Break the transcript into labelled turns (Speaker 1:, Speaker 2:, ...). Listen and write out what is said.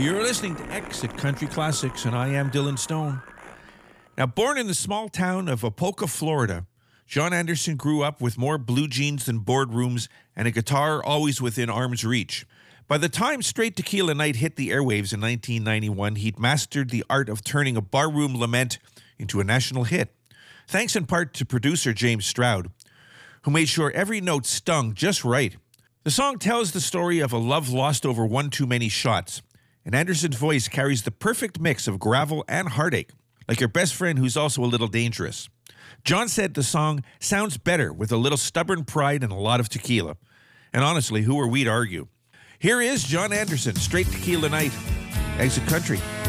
Speaker 1: You're listening to Exit Country Classics, and I am Dylan Stone. Now, born in the small town of Apopka, Florida, John Anderson grew up with more blue jeans than boardrooms and a guitar always within arm's reach. By the time Straight Tequila Night hit the airwaves in 1991, he'd mastered the art of turning a barroom lament into a national hit, thanks in part to producer James Stroud, who made sure every note stung just right. The song tells the story of a love lost over one too many shots, and Anderson's voice carries the perfect mix of gravel and heartache, like your best friend who's also a little dangerous. John said the song sounds better with a little stubborn pride and a lot of tequila. And honestly, who are we to argue? Here is John Anderson, Straight Tequila Night, Exit Country.